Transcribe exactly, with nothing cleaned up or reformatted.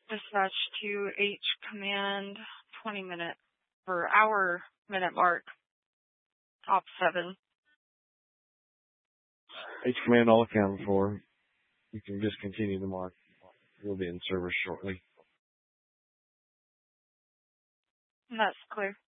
Dispatch to H command twenty minute or hour minute mark. Top seven. H command all accounted for. You can discontinue the mark. We'll be in service shortly. That's clear.